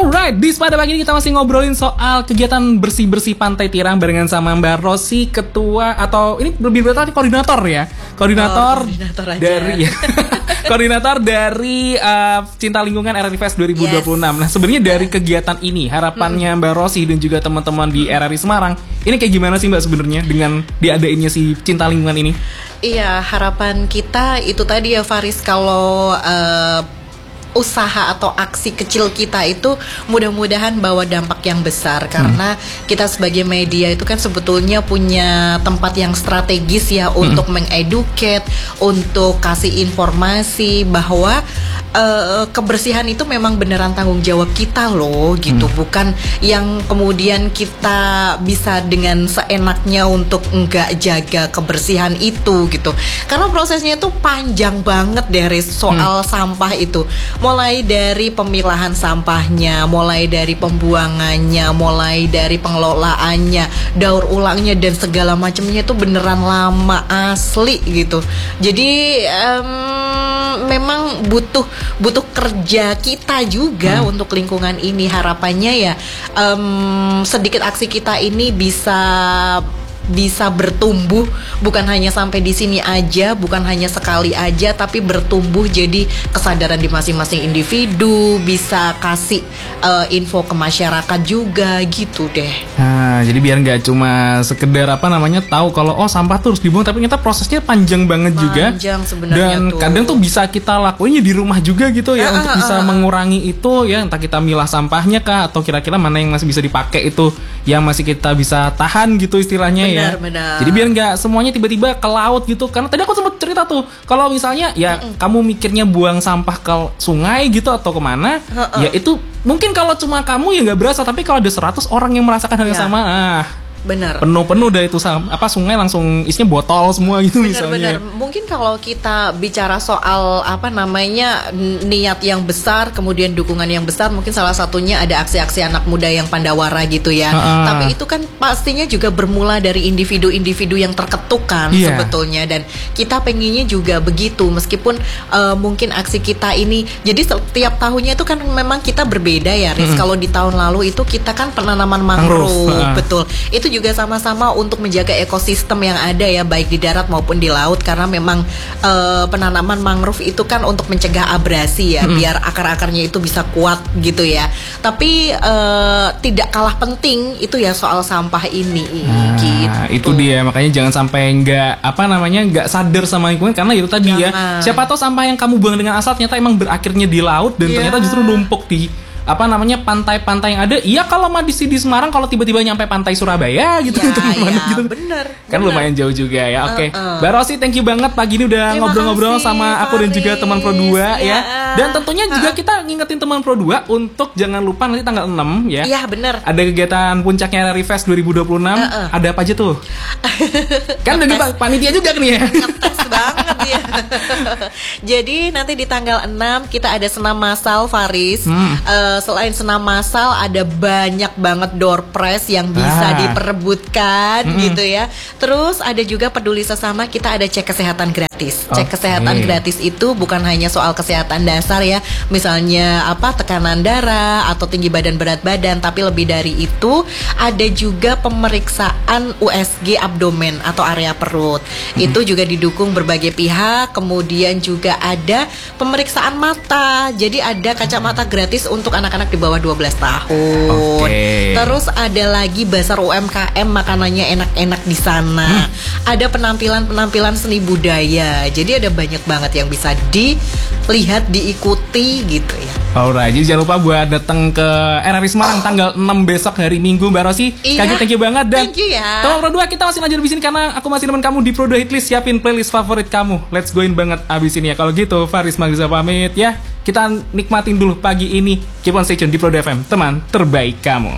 Alright, pada pagi ini kita masih ngobrolin soal kegiatan bersih-bersih Pantai Tirang barengan sama Mbak Rosi, ketua atau ini lebih berarti koordinator ya. Koordinator dari koordinator dari Cinta Lingkungan RRI Fest 2026. Yes. Nah, sebenarnya dari kegiatan ini harapannya Mbak Rosi dan juga teman-teman di RRI Semarang, ini kayak gimana sih Mbak sebenarnya dengan diadainnya si Cinta Lingkungan ini? Iya, harapan kita itu tadi ya Faris, kalau usaha atau aksi kecil kita itu mudah-mudahan bawa dampak yang besar, karena kita sebagai media itu kan sebetulnya punya tempat yang strategis ya untuk mengeduket, untuk kasih informasi bahwa kebersihan itu memang beneran tanggung jawab kita loh gitu, bukan yang kemudian kita bisa dengan seenaknya untuk enggak jaga kebersihan itu gitu, karena prosesnya itu panjang banget dari soal sampah itu, mulai dari pemilahan sampahnya, mulai dari pembuangannya, mulai dari pengelolaannya, daur ulangnya dan segala macamnya itu beneran lama asli gitu. Jadi memang butuh kerja kita juga untuk lingkungan ini. Harapannya ya sedikit aksi kita ini bisa bertumbuh, bukan hanya sampai di sini aja, bukan hanya sekali aja, tapi bertumbuh jadi kesadaran di masing-masing individu, bisa kasih info ke masyarakat juga gitu deh. Nah, jadi biar nggak cuma sekedar tahu kalau sampah tuh harus dibuang, tapi ternyata prosesnya panjang banget juga. Panjang sebenarnya. Dan tuh kadang tuh bisa kita lakuinnya di rumah juga gitu ya, untuk bisa mengurangi itu ya, entah kita milah sampahnya kah, atau kira-kira mana yang masih bisa dipakai itu, yang masih kita bisa tahan gitu istilahnya. Benar. Jadi biar nggak semuanya tiba-tiba ke laut gitu. Karena tadi aku sempat cerita tuh, kalau misalnya ya kamu mikirnya buang sampah ke sungai gitu atau kemana, ya itu mungkin kalau cuma kamu ya nggak berasa, tapi kalau ada 100 orang yang merasakan hal yang sama, benar. Penuh dah itu sungai langsung isinya botol semua gitu. Misalnya. Mungkin kalau kita bicara soal niat yang besar, kemudian dukungan yang besar, mungkin salah satunya ada aksi-aksi anak muda yang pandawara gitu ya. Tapi itu kan pastinya juga bermula dari individu-individu yang terketuk kan sebetulnya, dan kita pengennya juga begitu, meskipun mungkin aksi kita ini, jadi setiap tahunnya itu kan memang kita berbeda ya, Riz. Kalau di tahun lalu itu kita kan penanaman mangrove, betul. Itu juga sama-sama untuk menjaga ekosistem yang ada ya, baik di darat maupun di laut, karena memang penanaman mangrove itu kan untuk mencegah abrasi ya, biar akar-akarnya itu bisa kuat gitu ya. Tapi tidak kalah penting itu ya soal sampah ini gitu. Itu dia, makanya jangan sampai nggak sadar sama lingkungan, karena itu tadi ya, siapa tahu sampah yang kamu buang dengan asal ternyata emang berakhirnya di laut, dan ternyata justru numpuk di pantai-pantai yang ada. Iya, kalau di Semarang, kalau tiba-tiba nyampe pantai Surabaya gitu, gitu. Bener. Kan lumayan jauh juga ya. Oke. Mbak Rosi, thank you banget pagi ini udah ngobrol-ngobrol sama aku dan juga teman Pro 2 ya. Dan tentunya juga kita ngingetin teman Pro 2 untuk jangan lupa nanti tanggal 6 ya. Iya, bener. Ada kegiatan puncaknya RRI Fest 2026. Ada apa aja tuh? Kan udah panitia juga nih ya. Ngetes banget ya. Jadi nanti di tanggal 6 kita ada senam massal, Faris. Selain senam massal, ada banyak banget door prize yang bisa diperebutkan gitu ya. Terus ada juga peduli sesama, kita ada cek kesehatan gratis. Cek kesehatan gratis itu bukan hanya soal kesehatan dasar ya, misalnya tekanan darah atau tinggi badan, berat badan, tapi lebih dari itu ada juga pemeriksaan USG abdomen atau area perut. Itu juga didukung berbagai pihak. Kemudian juga ada pemeriksaan mata. Jadi ada kacamata gratis untuk anak-anak di bawah 12 tahun. Terus ada lagi bazar UMKM, makanannya enak-enak di sana. Ada penampilan-penampilan seni budaya. Jadi ada banyak banget yang bisa dilihat, diikuti gitu ya. Alright, jadi jangan lupa buat datang ke RRI Semarang tanggal 6 besok hari Minggu, Mbak Rosi. Thank you banget. Dan thank you ya. Teman Pro 2, kita masih lanjut di sini karena aku masih teman kamu di Pro 2 Hitlist. Siapin playlist favorit kamu. Let's go in banget abis ini ya. Kalau gitu, Faris Magriza pamit ya. Kita nikmatin dulu pagi ini. Keep on stay tune di Pro 2 FM, teman terbaik kamu.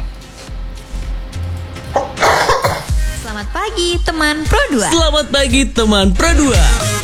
Selamat pagi teman Pro 2. Selamat pagi teman Pro 2.